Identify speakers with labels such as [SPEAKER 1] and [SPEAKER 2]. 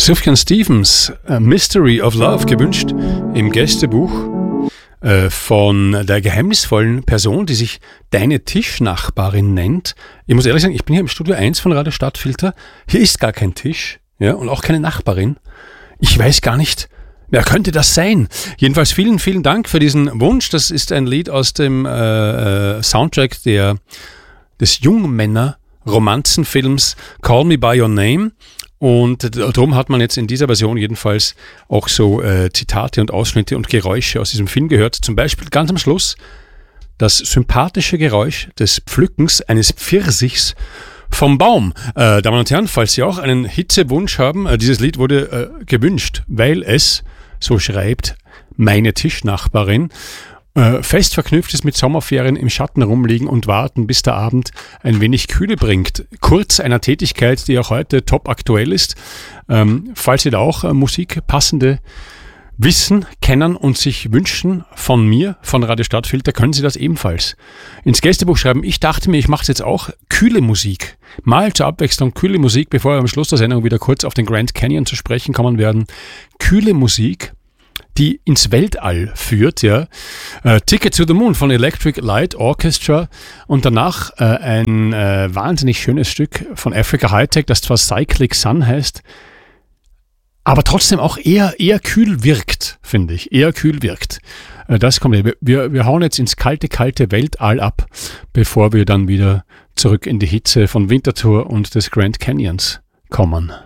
[SPEAKER 1] Sufjan Stevens, A Mystery of Love, gewünscht im Gästebuch von der geheimnisvollen Person, die sich Deine Tischnachbarin nennt. Ich muss ehrlich sagen, ich bin hier im Studio 1 von Radio Stadtfilter. Hier ist gar kein Tisch, ja, und auch keine Nachbarin. Ich weiß gar nicht, wer könnte das sein? Jedenfalls vielen, vielen Dank für diesen Wunsch. Das ist ein Lied aus dem Soundtrack des Jungmänner-Romanzenfilms Call Me By Your Name. Und darum hat man jetzt in dieser Version jedenfalls auch so Zitate und Ausschnitte und Geräusche aus diesem Film gehört. Zum Beispiel ganz am Schluss das sympathische Geräusch des Pflückens eines Pfirsichs vom Baum. Damen und Herren, falls Sie auch einen Hitzewunsch haben, dieses Lied wurde gewünscht, weil es, so schreibt meine Tischnachbarin, fest verknüpft ist mit Sommerferien im Schatten rumliegen und warten, bis der Abend ein wenig Kühle bringt. Kurz einer Tätigkeit, die auch heute top aktuell ist. Falls Sie da auch musikpassende wissen, kennen und sich wünschen von mir, von Radio Stadtfilter, können Sie das ebenfalls ins Gästebuch schreiben. Ich dachte mir, ich mache jetzt auch kühle Musik. Mal zur Abwechslung kühle Musik, bevor wir am Schluss der Sendung wieder kurz auf den Grand Canyon zu sprechen kommen werden. Kühle Musik, die ins Weltall führt, ja. Ticket to the Moon von Electric Light Orchestra und danach ein wahnsinnig schönes Stück von Africa High-Tech, das zwar Cyclic Sun heißt, aber trotzdem auch eher kühl wirkt, finde ich. Eher kühl wirkt. Das kommt. Wir hauen jetzt ins kalte Weltall ab, bevor wir dann wieder zurück in die Hitze von Winterthur und des Grand Canyons kommen.